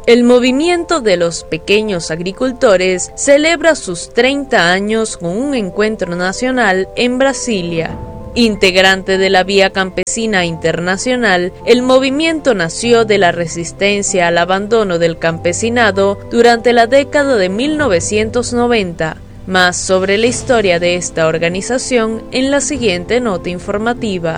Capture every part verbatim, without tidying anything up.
El movimiento de los pequeños agricultores celebra sus treinta años con un encuentro nacional en Brasilia. Integrante de la Vía Campesina Internacional, el movimiento nació de la resistencia al abandono del campesinado durante la década de mil novecientos noventa. Más sobre la historia de esta organización en la siguiente nota informativa.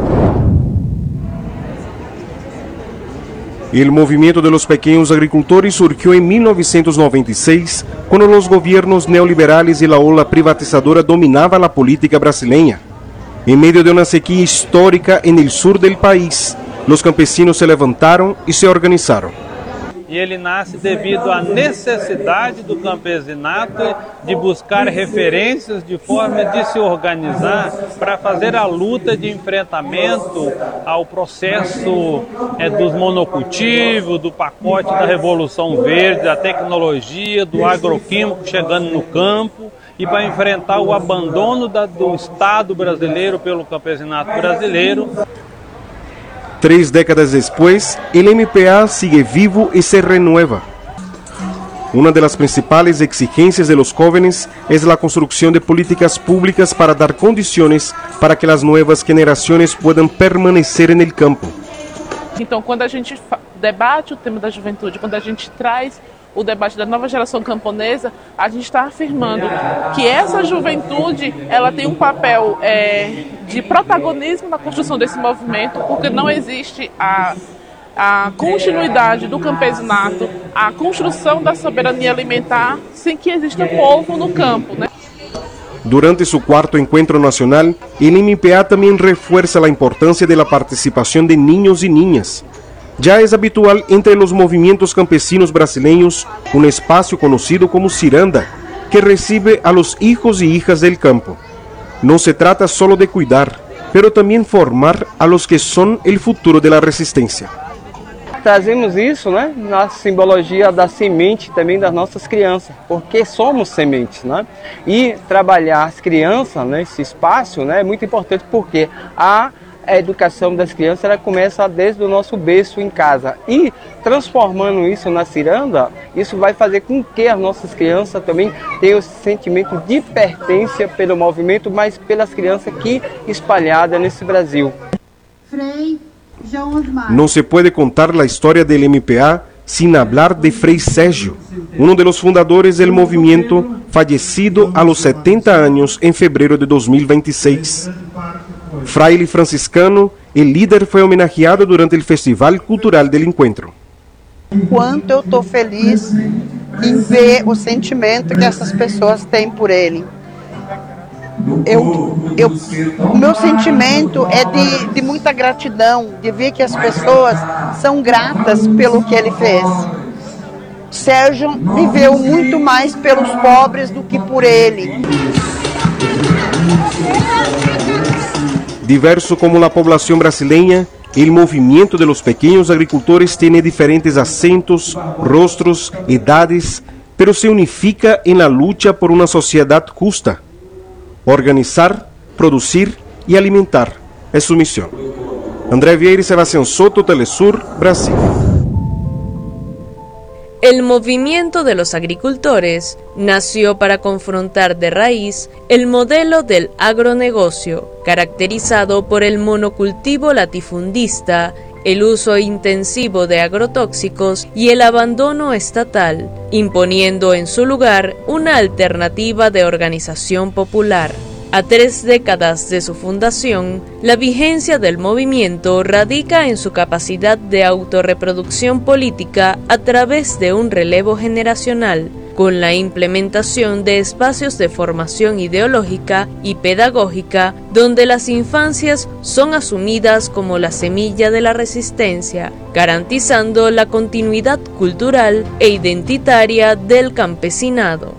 El movimiento de los pequeños agricultores surgió en mil novecientos noventa y seis, cuando los gobiernos neoliberales y la ola privatizadora dominaban la política brasileña. En medio de una sequía histórica en el sur del país, los campesinos se levantaram e se organizaram. E ele nasce devido à necessidade do campesinato de buscar referências de forma de se organizar para fazer a luta de enfrentamento ao processo é, dos monocultivos, do pacote da Revolução Verde, da tecnologia, do agroquímico chegando no campo, e para enfrentar o abandono da, do Estado brasileiro pelo campesinato brasileiro. Três décadas después, el M P A sigue vivo y se renueva. Una de las principales exigencias de los jóvenes es la construcción de políticas públicas para dar condiciones para que las nuevas generaciones puedan permanecer en el campo. Então, quando a gente debate o tema da juventude, quando a gente traz o debate da nova geração camponesa, a gente está afirmando que essa juventude ela tem um papel é, de protagonismo na construção desse movimento, porque não existe a, a continuidade do campesinato, a construção da soberania alimentar sem que exista povo no campo, né? Durante su cuarto encuentro nacional, el M P A también refuerza la importancia de la participación de niños y niñas. Ya es habitual entre los movimientos campesinos brasileños un espacio conocido como Ciranda, que recibe a los hijos y hijas del campo. No se trata solo de cuidar, pero también formar a los que son el futuro de la resistencia. Trazemos isso, né, na simbologia da semente também das nossas crianças, porque somos sementes, né? E trabalhar as crianças nesse espaço, né, é muito importante porque a A educação das crianças ela começa desde o nosso berço em casa e transformando isso na ciranda, isso vai fazer com que as nossas crianças também tenham esse sentimento de pertença pelo movimento, mas pelas crianças aqui espalhadas nesse Brasil. No se puede contar la historia del M P A sin hablar de Frei Sérgio, uno de los fundadores del movimiento, fallecido a los setenta años en febrero de dos mil veintiséis. Fraile franciscano, el líder foi homenageado durante o Festival Cultural del Encuentro. Quanto eu estou feliz em ver o sentimento que essas pessoas têm por ele. Eu, eu, o meu sentimento é de, de muita gratidão, de ver que as pessoas são gratas pelo que ele fez. Sérgio viveu muito mais pelos pobres do que por ele. Diverso como la población brasileña, el movimiento de los pequeños agricultores tiene diferentes acentos, rostros, edades, pero se unifica en la lucha por una sociedad justa. Organizar, producir y alimentar es su misión. André Vieira y Sebastián Soto, Telesur, Brasil. El movimiento de los agricultores nació para confrontar de raíz el modelo del agronegocio, caracterizado por el monocultivo latifundista, el uso intensivo de agrotóxicos y el abandono estatal, imponiendo en su lugar una alternativa de organización popular. A tres décadas de su fundación, la vigencia del movimiento radica en su capacidad de autorreproducción política a través de un relevo generacional, con la implementación de espacios de formación ideológica y pedagógica donde las infancias son asumidas como la semilla de la resistencia, garantizando la continuidad cultural e identitaria del campesinado.